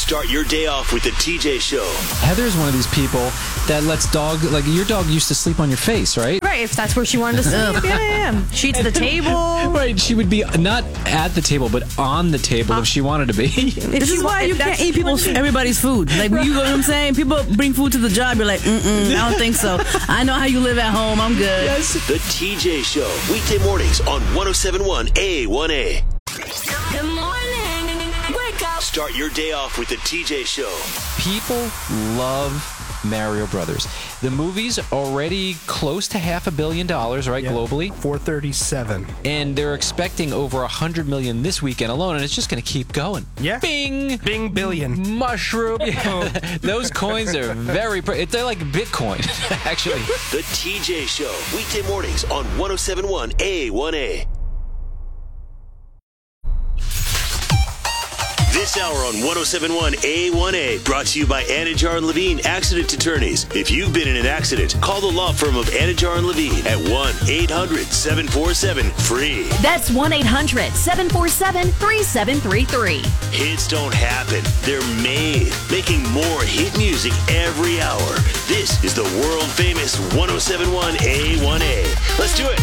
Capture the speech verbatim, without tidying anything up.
Start your day off with the T J Show. Heather's one of these people that lets dog, like your dog used to sleep on your face, right? Right, if that's where she wanted to sleep. yeah, yeah, yeah. She eats the table. Right, she would be not at the table, but on the table uh, if she wanted to be. This is why you can't eat people's everybody's food. Like, you know what I'm saying? People bring food to the job, you're like, mm-mm, I don't think so. I know how you live at home, I'm good. Yes. The T J Show, weekday mornings on one oh seven point one A one A. Good morning. Wake up. Start your day off with the T J Show. People love Mario Brothers. The movie's already close to half a billion dollars, right, yeah, globally? four thirty-seven. And they're expecting over one hundred million this weekend alone, and it's just going to keep going. Yeah. Bing! Bing billion. Mushroom. Yeah. Those coins are very... Pre- they're like Bitcoin, actually. The T J Show, weekday mornings on one oh seven point one A one A. This hour on one oh seven point one A one A, brought to you by Anajar and Levine Accident Attorneys. If you've been in an accident, call the law firm of Anajar and Levine at one eight hundred seven four seven FREE. That's one eight hundred seven four seven three seven three three. Hits don't happen. They're made. Making more hit music every hour. This is the world-famous one oh seven point one A one A. Let's do it.